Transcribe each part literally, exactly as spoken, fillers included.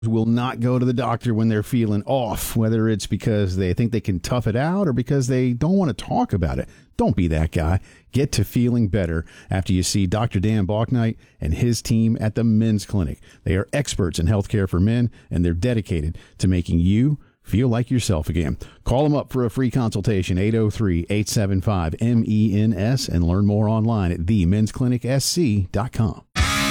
will not go to the doctor when they're feeling off, whether it's because they think they can tough it out or because they don't want to talk about it. Don't be that guy. Get to feeling better after you see Doctor Dan Balknight and his team at the Men's Clinic. They are experts in healthcare for men, and they're dedicated to making you feel like yourself again. Call them up for a free consultation, eight oh three, eight seven five, M E N S, and learn more online at the mens clinic s c dot com.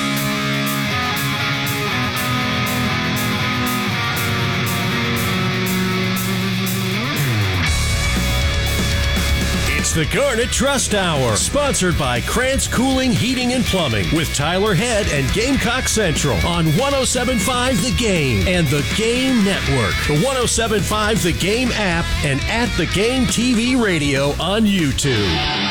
It's the Garnet Trust Hour, sponsored by Krantz Cooling, Heating, and Plumbing, with Tyler Head and Gamecock Central on one oh seven point five The Game and The Game Network, the one oh seven point five The Game app, and at The Game T V Radio on YouTube.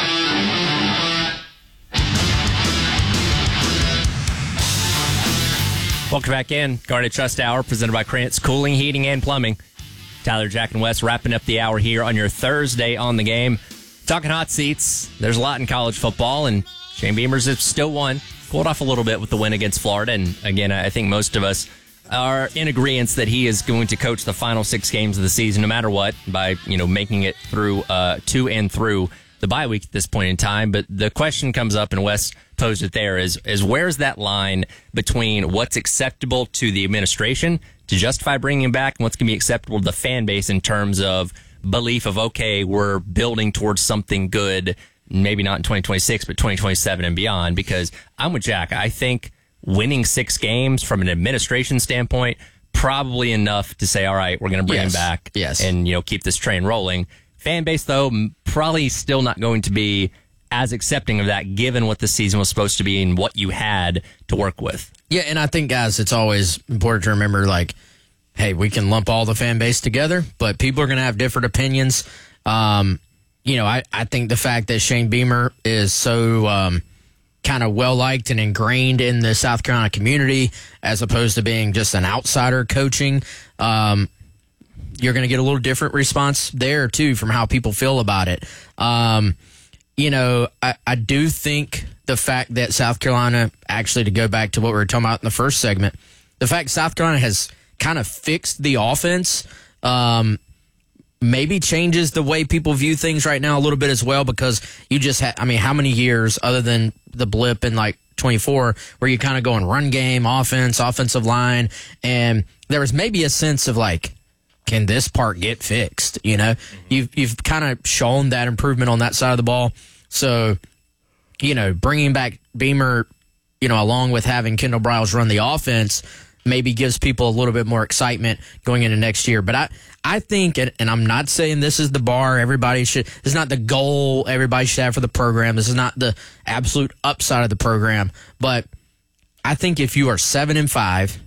Welcome back in. Garnet Trust Hour, presented by Krantz Cooling, Heating, and Plumbing. Tyler, Jack, and Wes wrapping up the hour here on your Thursday on The Game. Talking hot seats, there's a lot in college football, and Shane Beamer's have still won. Pulled off a little bit with the win against Florida, and again, I think most of us are in agreement that he is going to coach the final six games of the season, no matter what, by you know making it through uh, to and through the bye week at this point in time. But the question comes up, and Wes posed it there, is, is where's that line between what's acceptable to the administration to justify bringing him back and what's going to be acceptable to the fan base in terms of belief of, okay, we're building towards something good, maybe not in twenty twenty-six, but twenty twenty-seven and beyond. Because I'm with Jack. I think winning six games from an administration standpoint, probably enough to say, all right, we're going to bring yes. him back yes. and you know keep this train rolling. Fan base, though, probably still not going to be as accepting of that, given what the season was supposed to be and what you had to work with. Yeah, and I think, guys, it's always important to remember, like, hey, we can lump all the fan base together, but people are going to have different opinions. Um, you know, I, I think the fact that Shane Beamer is so um, kind of well-liked and ingrained in the South Carolina community as opposed to being just an outsider coaching, um, you're going to get a little different response there, too, from how people feel about it. Um, you know, I, I do think the fact that South Carolina, actually to go back to what we were talking about in the first segment, the fact South Carolina has kind of fixed the offense, um, maybe changes the way people view things right now a little bit as well, because you just had, I mean, how many years other than the blip in like twenty-four where you kind of going run game, offense, offensive line, and there was maybe a sense of like, can this part get fixed? You know, mm-hmm. you've, you've kind of shown that improvement on that side of the ball. So, you know, bringing back Beamer, you know, along with having Kendall Briles run the offense, maybe gives people a little bit more excitement going into next year. But I, I think, and, and I'm not saying this is the bar everybody should, this is not the goal everybody should have for the program. This is not the absolute upside of the program. But I think if you are seven and five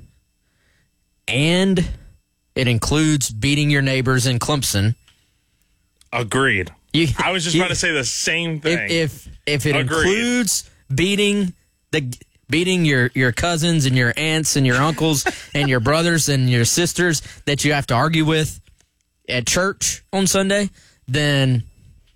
and it includes beating your neighbors in Clemson. Agreed. You, I was just you, about to say the same thing. If if, if it Agreed. includes beating the beating your, your cousins and your aunts and your uncles and your brothers and your sisters that you have to argue with at church on Sunday, then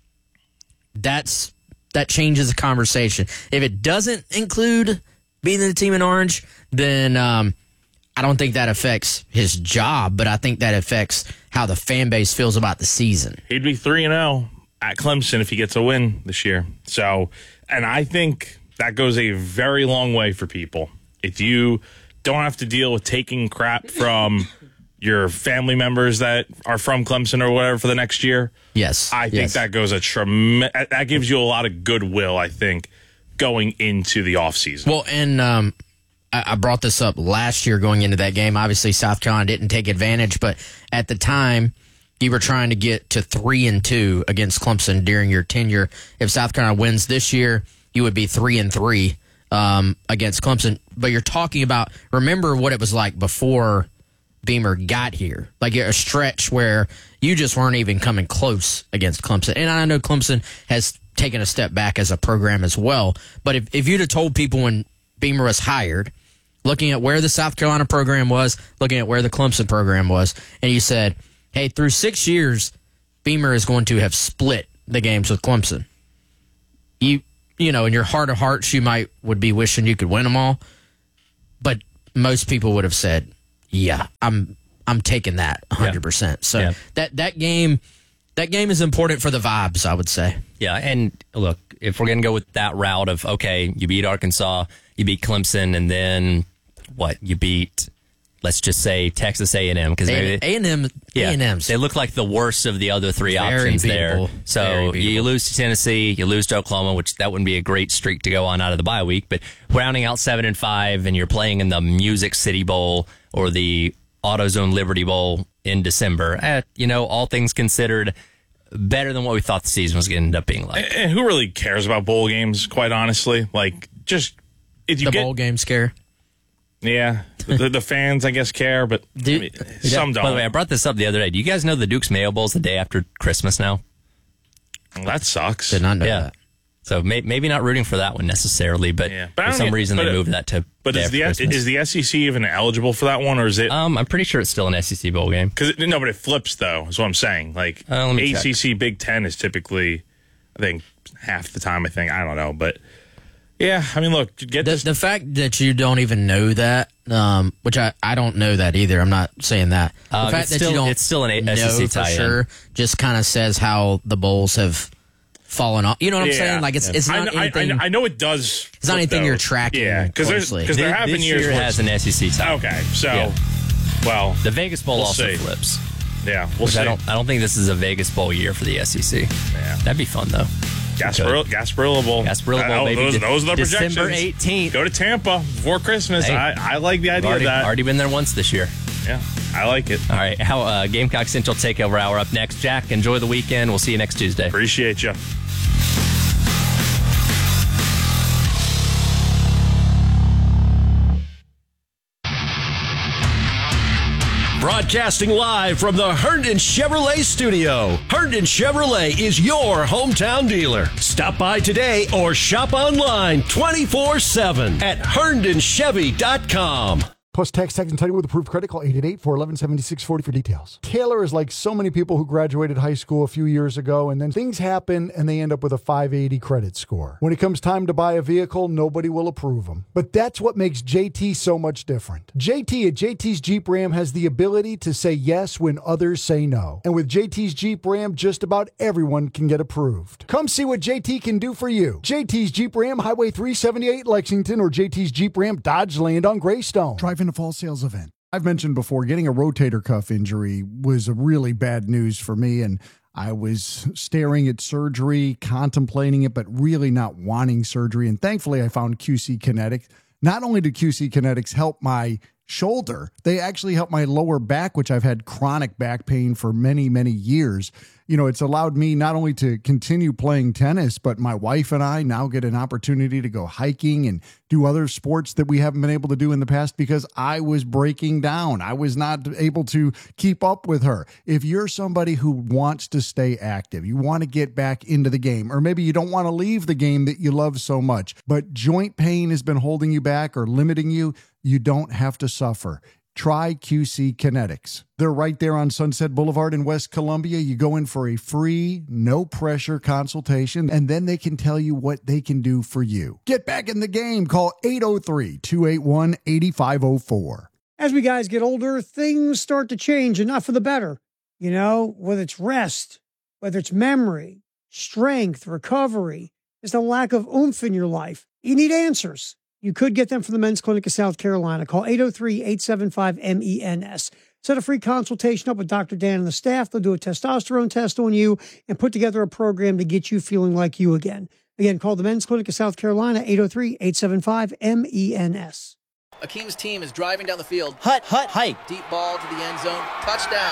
that's that changes the conversation. If it doesn't include beating the team in orange, then um, I don't think that affects his job, but I think that affects how the fan base feels about the season. He'd be three and oh at Clemson if he gets a win this year. So, and I think that goes a very long way for people. If you don't have to deal with taking crap from your family members that are from Clemson or whatever for the next year, yes, I think yes. that goes a trem- that gives you a lot of goodwill, I think, going into the offseason. Well, and um, I, I brought this up last year going into that game. Obviously, South Carolina didn't take advantage, but at the time, you were trying to get to three and two against Clemson during your tenure. If South Carolina wins this year, you would be three and three um, against Clemson. But you're talking about, remember what it was like before Beamer got here. Like a stretch where you just weren't even coming close against Clemson. And I know Clemson has taken a step back as a program as well. But if, if you'd have told people when Beamer was hired, looking at where the South Carolina program was, looking at where the Clemson program was, and you said, hey, through six years, Beamer is going to have split the games with Clemson. You you know, in your heart of hearts, you might would be wishing you could win them all. But most people would have said, yeah, I'm I'm taking that one hundred percent. So Yeah. that that game that game is important for the vibes, I would say. Yeah, and look, if we're going to go with that route of, okay, you beat Arkansas, you beat Clemson, and then what? You beat, let's just say, Texas A and M. Because A and M, yeah, A and M's. they look like the worst of the other three Very options beatable. there. Very So beatable. you lose to Tennessee, you lose to Oklahoma, which that wouldn't be a great streak to go on out of the bye week. But rounding out seven and five, and you're playing in the Music City Bowl or the AutoZone Liberty Bowl in December. Eh, you know, all things considered, better than what we thought the season was going to end up being like. And who really cares about bowl games, quite honestly? Like, just if you The get bowl game scare. yeah, the, the fans, I guess, care, but I mean, some don't. By the way, I brought this up the other day. Do you guys know the Duke's Mayo Bowl's the day after Christmas now? Well, that sucks. Did not know Yeah. that. So may, maybe not rooting for that one necessarily, but, Yeah. But I for don't some get- reason they but, uh, moved that to But day is after the Christmas. is the S E C even eligible for that one, or is it? um, I'm pretty sure it's still an S E C bowl game. Because no, but it flips though. Is what I'm saying. Like Uh, let me A C C Big Ten is typically, I think, half the time. I think I don't know, but yeah. I mean, look, get The, this. the fact that you don't even know that, um, which I, I don't know that either. I'm not saying that. The Uh, fact it's that still- you don't it's still an know S E C for tie-in. sure just kind of says how the bowls have fallen off. You know what I'm Yeah. saying? Like it's it's I, not know- I, anything. I, I know it does. It's not flip anything those. you're tracking Yeah, because there's closely. because there This- have been this years year where has it's- an S E C tie. Okay, so Yeah. well, The Vegas Bowl We'll also see. flips. yeah, we'll Which see. I don't. I don't think this is a Vegas Bowl year for the S E C. Yeah. That'd be fun though. Gasparilla, Gasparilla Bowl. Gasparilla Bowl, Oh, baby. Those, those are the December projections. eighteenth. Go to Tampa before Christmas. Hey. I, I like the idea Already, of that. already been there once this year. Yeah, I like it. All right, how uh, Gamecock Central Takeover Hour up next. Jack, enjoy the weekend. We'll see you next Tuesday. Appreciate you. Broadcasting live from the Herndon Chevrolet studio. Herndon Chevrolet is your hometown dealer. Stop by today or shop online twenty-four seven at herndon chevy dot com. Plus tax, tax, and title with approved credit. Call eight eight eight, four one one, seven six four zero for details. Taylor is like so many people who graduated high school a few years ago, and then things happen and they end up with a five eighty credit score. When it comes time to buy a vehicle, nobody will approve them. But that's what makes J T so much different. J T at J T's Jeep Ram has the ability to say yes when others say no. And with J T's Jeep Ram, just about everyone can get approved. Come see what J T can do for you. J T's Jeep Ram, Highway three seventy-eight, Lexington, or J T's Jeep Ram, Dodge Land on Greystone. Drive in a fall sales event. I've mentioned before, getting a rotator cuff injury was a really bad news for me, and I was staring at surgery, contemplating it, but really not wanting surgery. And thankfully, I found Q C Kinetics. Not only did Q C Kinetics help my shoulder, they actually helped my lower back, which I've had chronic back pain for many, many years. You know, it's allowed me not only to continue playing tennis, but my wife and I now get an opportunity to go hiking and do other sports that we haven't been able to do in the past because I was breaking down. I was not able to keep up with her. If you're somebody who wants to stay active, you want to get back into the game, or maybe you don't want to leave the game that you love so much, but joint pain has been holding you back or limiting you, you don't have to suffer. Try Q C Kinetics. They're right there on Sunset Boulevard in West Columbia. You go in for a free, no-pressure consultation, and then they can tell you what they can do for you. Get back in the game. Call eight oh three, two eight one, eight five oh four. As we guys get older, things start to change, and not for the better. You know, whether it's rest, whether it's memory, strength, recovery, there's a lack of oomph in your life. You need answers. You could get them from the Men's Clinic of South Carolina. Call eight oh three, eight seven five, M E N S. Set a free consultation up with Doctor Dan and the staff. They'll do a testosterone test on you and put together a program to get you feeling like you again. Again, call the Men's Clinic of South Carolina, eight oh three, eight seven five, M E N S. Akeem's team is driving down the field. Hut, hut, hike. Deep ball to the end zone. Touchdown.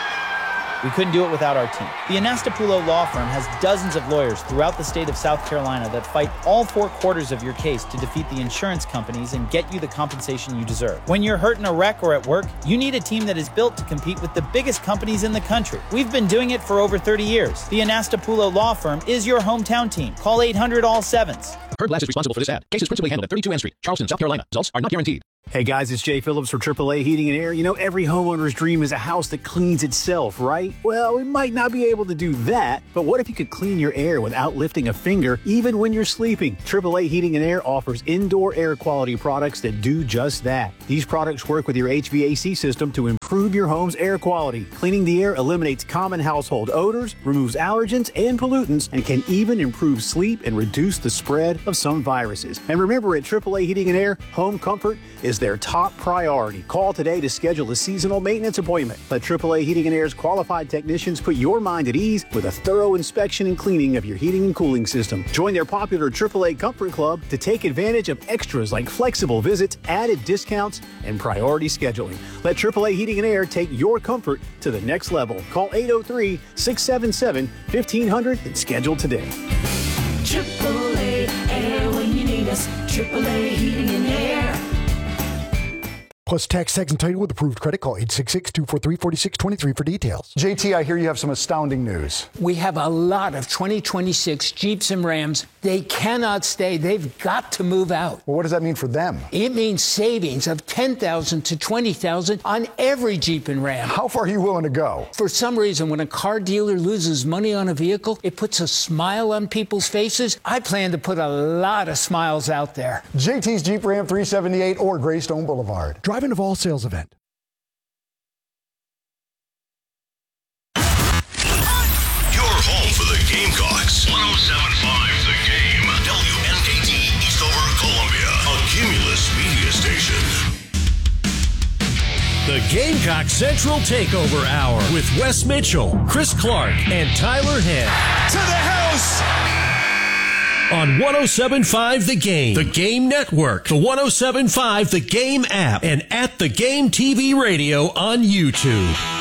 We couldn't do it without our team. The Anastapulo Law Firm has dozens of lawyers throughout the state of South Carolina that fight all four quarters of your case to defeat the insurance companies and get you the compensation you deserve. When you're hurt in a wreck or at work, you need a team that is built to compete with the biggest companies in the country. We've been doing it for over thirty years. The Anastapulo Law Firm is your hometown team. Call eight hundred all sevens. Heard Glass is responsible for this ad. Case is principally handled at thirty-two N Street, Charleston, South Carolina. Results are not guaranteed. Hey guys, it's Jay Phillips for triple A Heating and Air. You know, every homeowner's dream is a house that cleans itself, right? Well, we might not be able to do that, but what if you could clean your air without lifting a finger, even when you're sleeping? triple A Heating and Air offers indoor air quality products that do just that. These products work with your H V A C system to improve your home's air quality. Cleaning the air eliminates common household odors, removes allergens and pollutants, and can even improve sleep and reduce the spread of some viruses. And remember, at triple A Heating and Air, home comfort is their top priority. Call today to schedule a seasonal maintenance appointment. Let triple A Heating and Air's qualified technicians put your mind at ease with a thorough inspection and cleaning of your heating and cooling system. Join their popular triple A Comfort Club to take advantage of extras like flexible visits, added discounts, and priority scheduling. Let triple A Heating and Air take your comfort to the next level. Call eight oh three, six seven seven, fifteen hundred and schedule today. triple A Air when you need us. triple A Heating and Air. Plus tax, tags, and title with approved credit. Call eight six six, two four three, four six two three for details. J T, I hear you have some astounding news. We have a lot of twenty twenty-six Jeeps and Rams. They cannot stay. They've got to move out. Well, what does that mean for them? It means savings of ten thousand dollars to twenty thousand dollars on every Jeep and Ram. How far are you willing to go? For some reason, when a car dealer loses money on a vehicle, it puts a smile on people's faces. I plan to put a lot of smiles out there. J T's Jeep Ram three seventy-eight or Greystone Boulevard. Drive into All Sales event. Your home for the Gamecocks. one oh seven point five The Game. W N K T Eastover, Columbia. A Cumulus media station. The Gamecock Central Takeover Hour with Wes Mitchell, Chris Clark, and Tyler Head. To the house! On one oh seven point five The Game, The Game Network, the one oh seven point five The Game app, and at The Game T V Radio on YouTube.